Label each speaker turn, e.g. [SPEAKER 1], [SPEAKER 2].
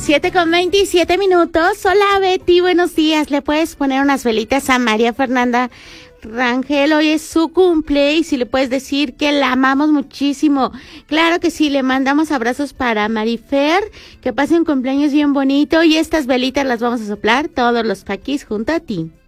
[SPEAKER 1] 7:27. Hola Betty, buenos días. ¿Le puedes poner unas velitas a María Fernanda Rangel? Hoy es su cumple y si le puedes decir que la amamos muchísimo. Claro que sí, le mandamos abrazos para Marifer, que pase un cumpleaños bien bonito y estas velitas las vamos a soplar todos los paquis junto a ti.